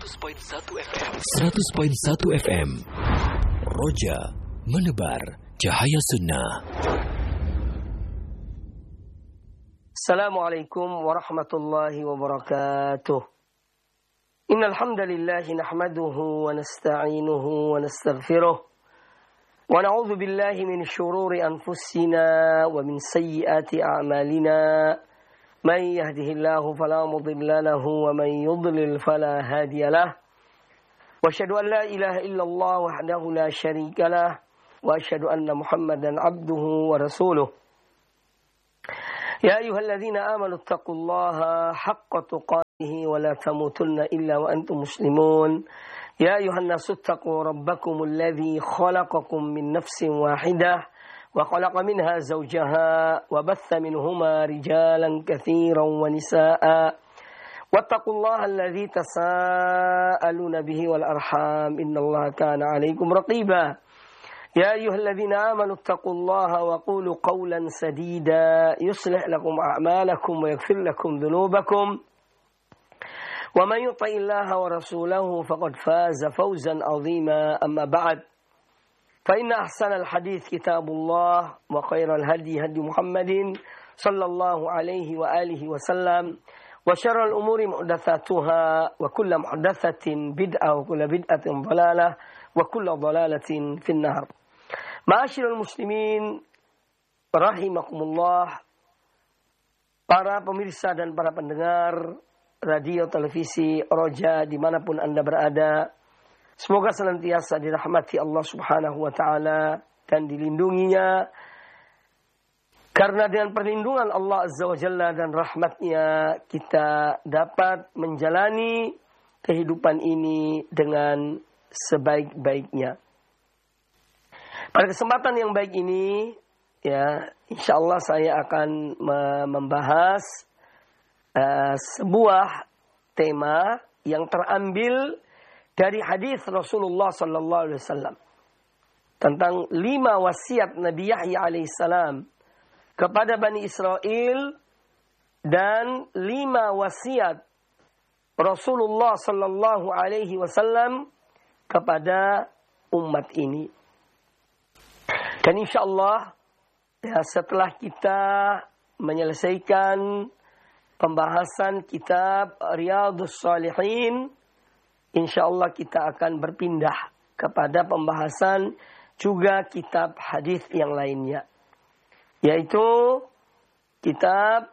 100.1 FM. 100.1 FM. Roja menebar cahaya sunnah. Assalamualaikum warahmatullahi wabarakatuh. Innal hamdalillah nahmaduhu wa nasta'inuhu wa nastaghfiruh. Wa na'udzu billahi min shururi anfusina wa min sayyiati a'malina. Man yahdihillahu fala mudilla lahu wa man yudlil fala hadiya lah. Wa asyhadu an la ilaha illallah wahdahu la syarika lah wa asyhadu anna Muhammadan abduhu wa rasuluh. Ya ayyuhalladzina amanu taqullaha haqqa tuqatih wa la tamutunna illa wa antum muslimun. Ya ayyuhan nasu taqu rabbakumul ladzi khalaqakum min nafsin wahidah wa khalaqa minha zawjaha wa batha minhuma rijalan katsiran wa nisaa'a. Wattaqullaha alladzi tasaaluna bihi wal arham innallaha kana 'alaikum raqiba. Ya ayyuhalladzina amanu taqullaha wa qulu qawlan sadida yuslih lakum a'malakum wa yaghfir lakum dhunubakum. Wa man yuti'illaha wa rasulahu faqad faza fawzan 'azima. Amma ba'd. Fa inna ahsanal hadits kitabullah wa khairal hadi hadi Muhammadin sallallahu alaihi wa alihi wasallam. Wa syarrul umuri muhdatsatuha wa kullu muhdatsatin bid'ah wa kullu bid'atin dhalalah wa kullu dhalalatin finnar. Ma'asyiral muslimin rahimakumullah, para pemirsa dan para pendengar radio televisi Roja dimanapun Anda berada, semoga senantiasa dirahmati Allah subhanahu wa ta'ala dan dilindunginya. Karena dengan perlindungan Allah azza wa jalla dan rahmatnya, kita dapat menjalani kehidupan ini dengan sebaik-baiknya. Pada kesempatan yang baik ini, ya, insya Allah saya akan membahas sebuah tema yang terambil dari hadis Rasulullah sallallahu alaihi wasallam tentang 5 wasiat Nabi Yahya alaihissalam kepada Bani Israel dan 5 wasiat Rasulullah sallallahu alaihi wasallam kepada umat ini. Dan insyaallah, ya, setelah kita menyelesaikan pembahasan kitab Riyadhus Shalihin, insyaallah kita akan berpindah kepada pembahasan juga kitab hadis yang lainnya, yaitu kitab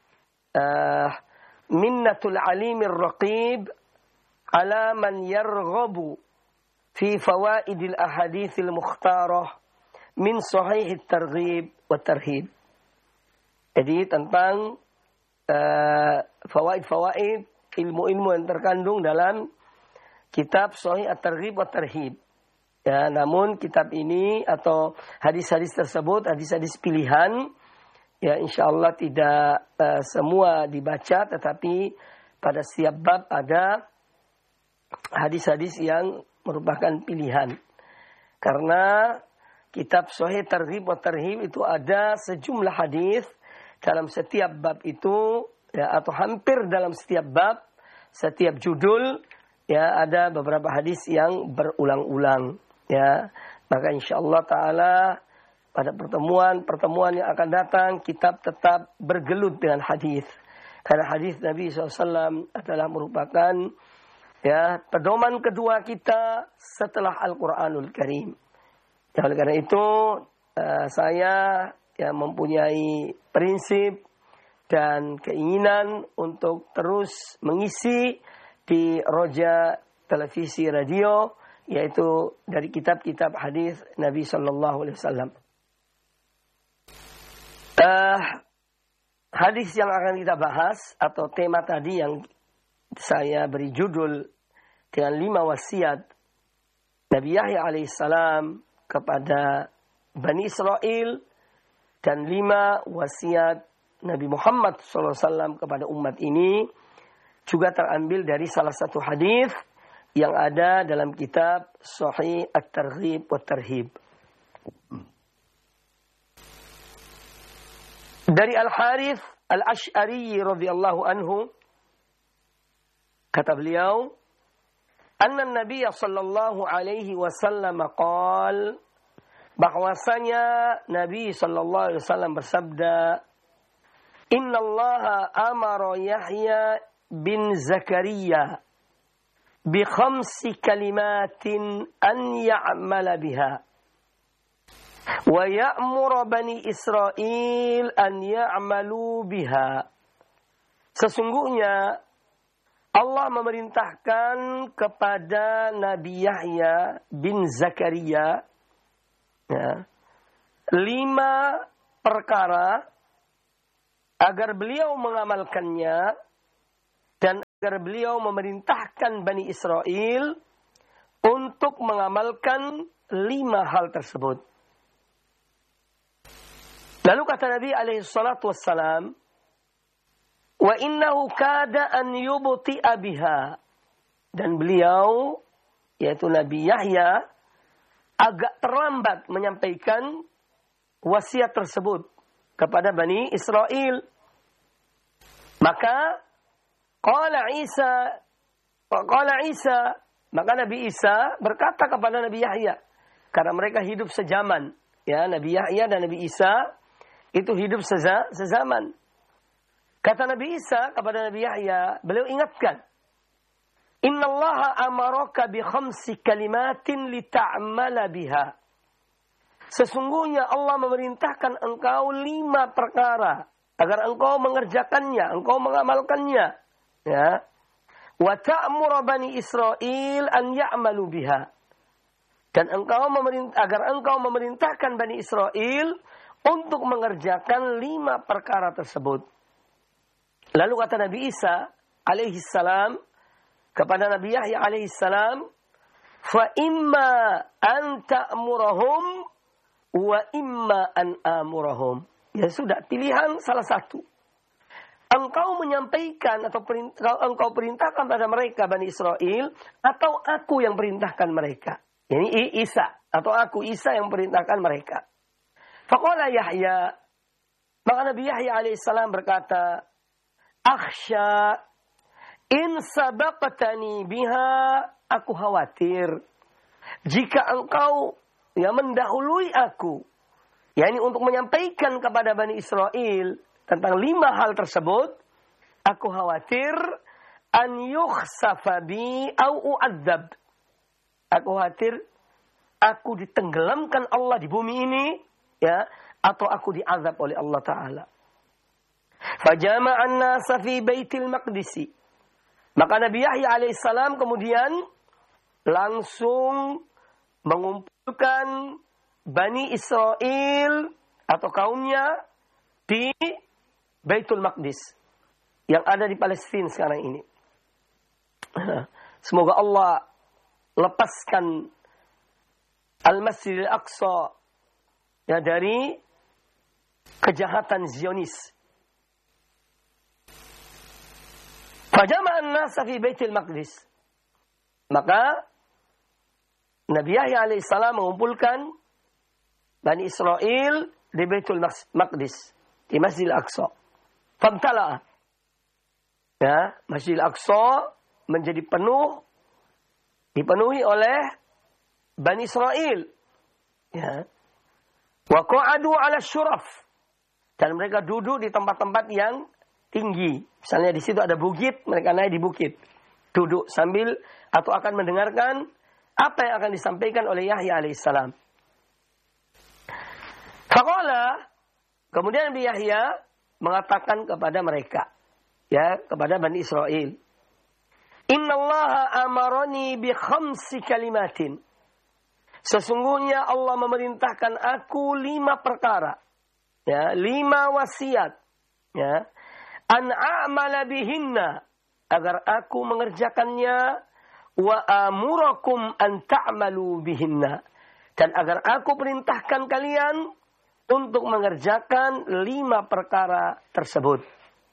Minnatul Alimir Raqib ala man yarghabu fi fawaidil ahaditsil mukhtarah min sahihit targhib wa tarhib. Jadi tentang fawaid-fawaid, ilmu-ilmu yang terkandung dalam kitab Sahih at-Targhib wa Tarhib. Ya, namun kitab ini atau hadis-hadis tersebut, hadis-hadis pilihan, ya insyaallah tidak semua dibaca, tetapi pada setiap bab ada hadis-hadis yang merupakan pilihan. Karena kitab Sahih Targhib wa Tarhib itu ada sejumlah hadis dalam setiap bab itu, ya, atau hampir dalam setiap bab, setiap judul, ya, ada beberapa hadis yang berulang-ulang, ya. Maka insyaallah taala pada pertemuan yang akan datang, kitab tetap bergelut dengan hadis. Karena hadis Nabi SAW adalah merupakan, ya, pedoman kedua kita setelah Al-Quranul Karim. Ya, oleh karena itu saya, ya, mempunyai prinsip dan keinginan untuk terus mengisi di Roja televisi radio, yaitu dari kitab-kitab hadis Nabi Sallallahu Alaihi Wasallam. Hadis yang akan kita bahas atau tema tadi yang saya beri judul dengan 5 wasiat Nabi Yahya alaihissalam kepada Bani Israel dan 5 wasiat Nabi Muhammad SAW kepada umat ini juga terambil dari salah satu hadis yang ada dalam kitab Sahih at-Targhib wa Tarhib. Dari Al-Harith Al-Ash'ari radhiyallahu anhu, kata beliau, anna Nabi sallallahu alaihi wasallam qala, bahwasanya Nabi sallallahu alaihi wasallam bersabda, innallaha amara Yahya bin Zakaria bi khamsi kalimatin an ya'mala biha wa ya'muru bani Israil an ya'malu biha. Sesungguhnya Allah memerintahkan kepada Nabi Yahya bin Zakaria 5 perkara agar beliau mengamalkannya dan agar beliau memerintahkan Bani Israel untuk mengamalkan 5 hal tersebut. Lalu kata Nabi alaihi salatu wassalam, wa innahu kada an yubti'a biha. Dan beliau, yaitu Nabi Yahya, agak terlambat menyampaikan wasiat tersebut kepada Bani Israel. Maka qala Isa, maka Nabi Isa berkata kepada Nabi Yahya, karena mereka hidup sejaman, ya, Nabi Yahya dan Nabi Isa itu hidup sezaman. Kata Nabi Isa kepada Nabi Yahya, beliau ingatkan, innallaha amaraka bi khamsi kalimatin lita'mala biha. Sesungguhnya Allah memerintahkan engkau 5 perkara agar engkau mengerjakannya, engkau mengamalkannya, ya. Wa ta'muru bani Israil an ya'malu biha. Dan agar engkau memerintahkan Bani Israel untuk mengerjakan 5 perkara tersebut. Lalu kata Nabi Isa alaihi salam kepada Nabi Yahya alaihi salam, fa imma an ta'murahum wa imma an amurahum. Ya sudah, pilihan salah satu. Engkau menyampaikan atau engkau perintahkan pada mereka Bani Israel, atau aku yang perintahkan mereka. Ini Isa, atau aku Isa yang perintahkan mereka. Faqala Yahya, maka Nabi Yahya alaihissalam berkata, akhsha in sabaqtani biha, aku khawatir jika engkau mendahului aku, yakni untuk menyampaikan kepada Bani Israel tentang 5 hal tersebut, aku khawatir an yukhsafa bi au u'adzab. Aku khawatir aku ditenggelamkan Allah di bumi ini, ya, atau aku diazab oleh Allah Ta'ala. Fajama'an nasa fi baitil maqdisi. Maka Nabi Yahya alaihissalam kemudian langsung mengumpulkan Bani Israel atau kaumnya di Baitul Maqdis yang ada di Palestina sekarang ini. Semoga Allah lepaskan Al-Masjidil Aqsa, ya, dari kejahatan Zionis. Fajama'an nasa fi Baitul Maqdis. Maka Nabi Yahya alaihissalam mengumpulkan Bani Israel di Baitul Maqdis, di Masjidil Aqsa. Famtala. Ya, Masjidil Aqsa menjadi dipenuhi oleh Bani Israel. Ya. Wa qa'adu 'ala syuraf. Dan mereka duduk di tempat-tempat yang tinggi. Misalnya di situ ada bukit, mereka naik di bukit. Duduk sambil atau akan mendengarkan apa yang akan disampaikan oleh Yahya alaihissalam. Faqala, kemudian Nabi Yahya mengatakan kepada mereka, ya, kepada Bani Israel, innallaha amarani bi khamsi kalimatin. Sesungguhnya Allah memerintahkan aku 5 perkara, ya, 5 wasiat, ya, an a'mala bihinna, agar aku mengerjakannya, wa amurakum an ta'malu bihinna, dan agar aku perintahkan kalian untuk mengerjakan 5 perkara tersebut.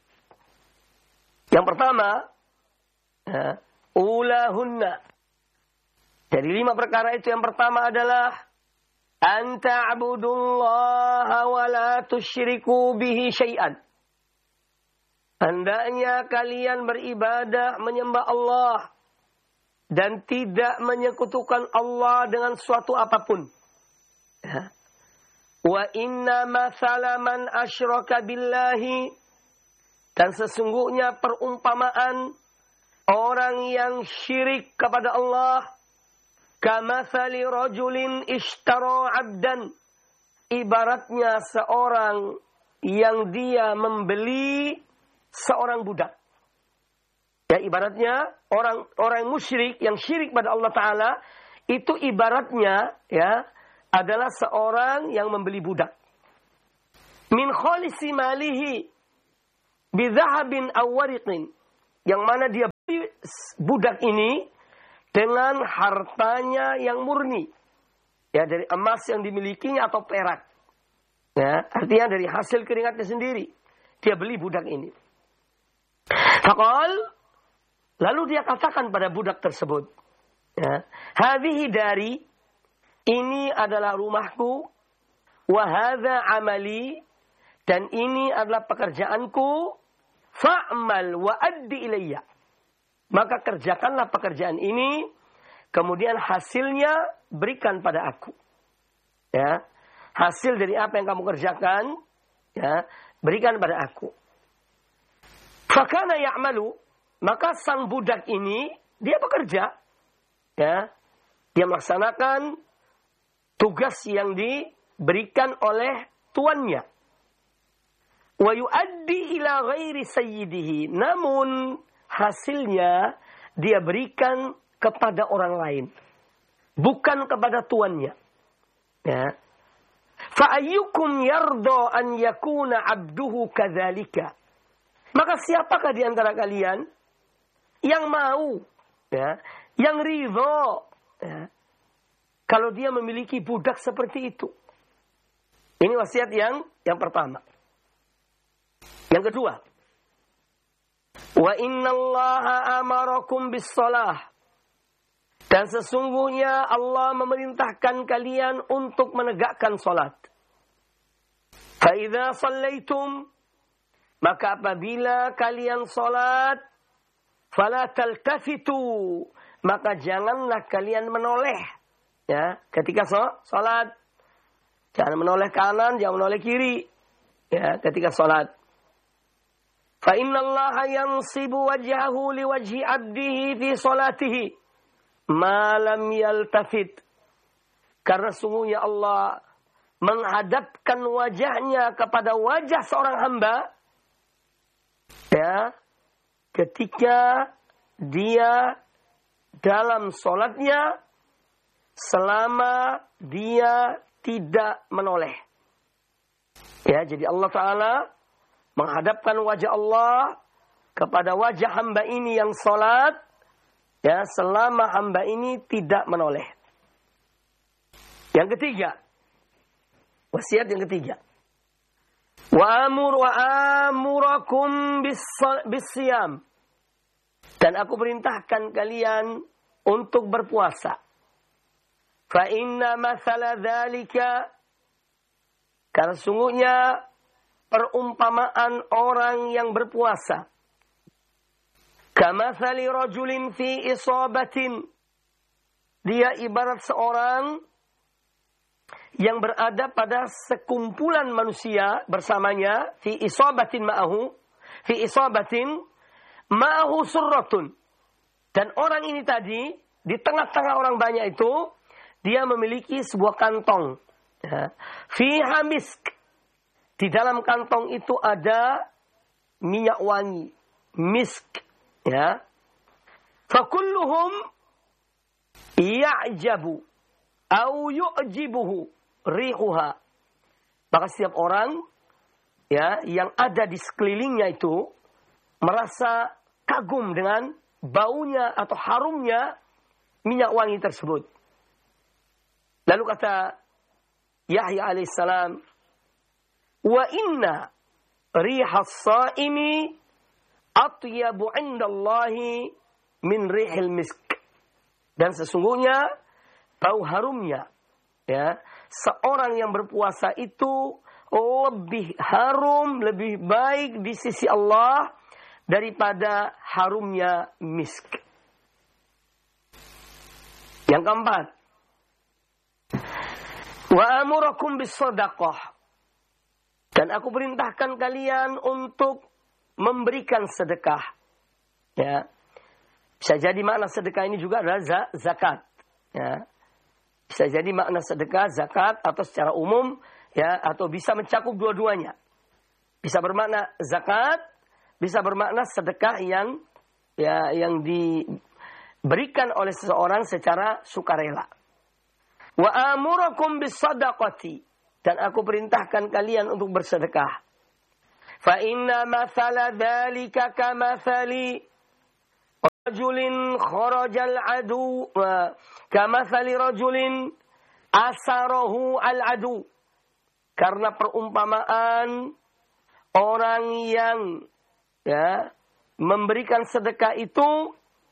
Yang pertama, ya, ulahunna. Dari 5 perkara itu yang pertama adalah an ta'budullaha wa la tusyriku bihi syai'an. Hendaknya kalian beribadah menyembah Allah dan tidak menyekutukan Allah dengan suatu apapun. Ya. Wa inna mathala man asyraka billahi, dan sesungguhnya perumpamaan orang yang syirik kepada Allah, kamathali rajulin ishtara 'abdan, ibaratnya seorang yang dia membeli seorang budak. Ya, ibaratnya orang musyrik yang syirik pada Allah Ta'ala, itu ibaratnya ya adalah seorang yang membeli budak. Min khalisi malihi bidhahabin aw wariqin, yang mana dia beli budak ini dengan hartanya yang murni. Ya, dari emas yang dimilikinya atau perak. Ya, artinya dari hasil keringatnya sendiri. Dia beli budak ini. Faqal, lalu dia katakan pada budak tersebut, ya, hadhihi dari, ini adalah rumahku, wa hadza amali, dan ini adalah pekerjaanku, fa'mal wa addi ilayya. Maka kerjakanlah pekerjaan ini, kemudian hasilnya berikan pada aku. Ya, hasil dari apa yang kamu kerjakan, ya, berikan pada aku. Fakana ya'malu, maka sang budak ini dia bekerja, ya, dia melaksanakan tugas yang diberikan oleh tuannya. Wa yuaddi ila ghairi sayyidihi, namun hasilnya dia berikan kepada orang lain, bukan kepada tuannya. Ya. Fa ayyukum yarda an yakuna 'abduhu kadzalika. Maka siapakah di antara kalian yang mau, ya, yang ridho, ya, kalau dia memiliki budak seperti itu? Ini wasiat yang pertama. Yang kedua, wa innallaha amarakum bis-shalah, dan sesungguhnya Allah memerintahkan kalian untuk menegakkan salat. Fa idza shallaitum, maka apabila kalian salat, fala taltafitu, maka janganlah kalian menoleh, ya, ketika salat. Jangan menoleh kanan, jangan menoleh kiri, ya, ketika salat. Fa innallaha yansibu wajhahu liwajhi 'abdihi fi salatihi ma lam yaltafit. Karena sungguhnya Allah menghadapkan wajahnya kepada wajah seorang hamba, ya, ketika dia dalam salatnya selama dia tidak menoleh. Ya, jadi Allah Ta'ala menghadapkan wajah Allah kepada wajah hamba ini yang salat, ya, selama hamba ini tidak menoleh. Yang ketiga, wasiat yang ketiga, wa amurakum bis-siyam, dan aku perintahkan kalian untuk berpuasa. Fa inna mathala dzalika, karena sungguhnya perumpamaan orang yang berpuasa, kamathali rajulin fi isabatin, dia ibarat seorang yang berada pada sekumpulan manusia bersamanya, fi isabatin ma'ahu surratun, dan orang ini tadi di tengah-tengah orang banyak itu dia memiliki sebuah kantong, ya, fiha misk, di dalam kantong itu ada minyak wangi, misk, ya. Fakulluhum ya'jabu au yu'jibuhu rihuha. Maka setiap orang, ya, yang ada di sekelilingnya itu merasa kagum dengan baunya atau harumnya minyak wangi tersebut. Lalu kata Yahya alaihissalam, wa inna rihas saimi atyabu indallahi min rihil misk. Dan sesungguhnya bau harumnya, ya, seorang yang berpuasa itu lebih harum, lebih baik di sisi Allah daripada harumnya misk. Yang keempat, wa amurakum bis-shadaqah. Dan aku perintahkan kalian untuk memberikan sedekah. Ya. Bisa jadi makna sedekah ini juga adalah zakat. Ya. Bisa jadi makna sedekah, zakat, atau secara umum, ya, atau bisa mencakup dua-duanya. Bisa bermakna zakat, bisa bermakna sedekah yang diberikan oleh seseorang secara sukarela. Wa amurakum bis-shadaqati. Dan aku perintahkan kalian untuk bersedekah. Fa inna mathala dzalika kamathali rajulin kharajal adu kamathali rajulin asarahu al-adu. Karena perumpamaan orang yang memberikan sedekah itu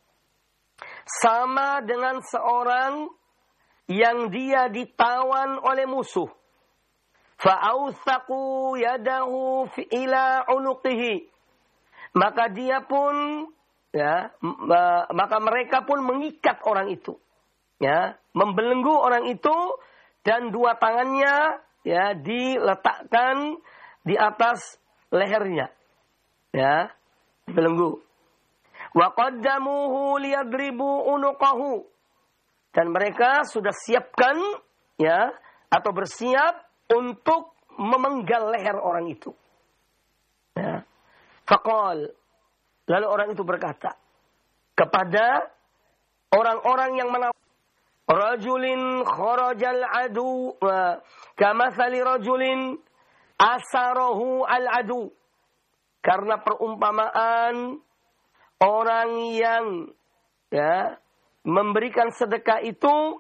sama dengan seorang yang dia ditawan oleh musuh. Fa'authaqu yadahu ila unuqihi. Maka dia pun maka mereka pun mengikat orang itu. Ya, membelenggu orang itu dan dua tangannya diletakkan di atas lehernya. Ya, dibelenggu. Wa qaddamuhu liyadribu unuqahu. Dan mereka sudah siapkan atau bersiap untuk memenggal leher orang itu. Ya. Faqal, lalu orang itu berkata kepada orang-orang yang menawar, rajulin kharajal adu kamathali rajulin asarahu al-adu. Karena perumpamaan orang yang memberikan sedekah itu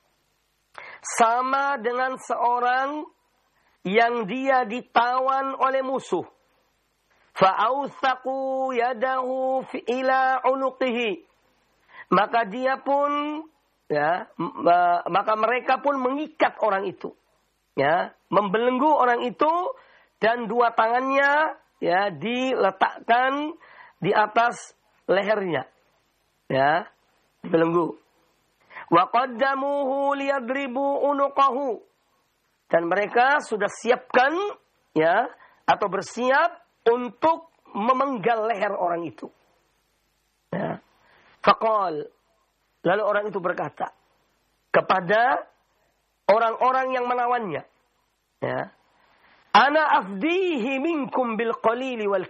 sama dengan seorang yang dia ditawan oleh musuh. Fa'authaqu yadahu ila unuqihi. Maka dia pun maka mereka pun mengikat orang itu. Ya, membelenggu orang itu dan dua tangannya diletakkan di atas lehernya. Ya, dibelenggu. Wa qaddamuhu liyadribu unuqahu. Dan mereka sudah siapkan atau bersiap untuk memenggal leher orang itu. Ya. Faqal, lalu orang itu berkata kepada orang-orang yang menawannya, ana afdihi minkum bil qalili wal